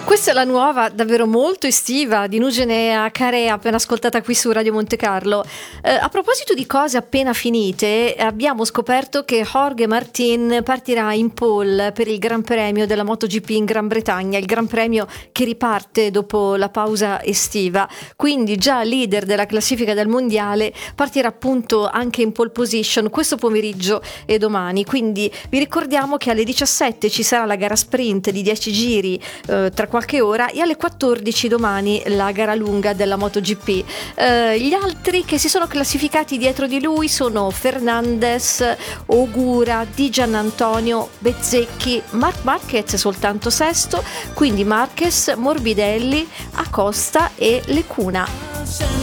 Questa è la nuova, davvero molto estiva, di Nugenea Carea, appena ascoltata qui su Radio Monte Carlo. A proposito di cose appena finite, abbiamo scoperto che Jorge Martin partirà in pole per il Gran Premio della MotoGP in Gran Bretagna, il Gran Premio che riparte dopo la pausa estiva. Quindi già leader della classifica del mondiale, partirà appunto anche in pole position questo pomeriggio e domani. Quindi vi ricordiamo che alle 17 ci sarà la gara sprint di 10 giri tra qualche ora, e alle 14 domani la gara lunga della MotoGP. Gli altri che si sono classificati dietro di lui sono Fernandez, Ogura, Di Giannantonio, Bezzecchi, Marc Marquez soltanto sesto, quindi Marquez, Morbidelli, Acosta e Lecuna.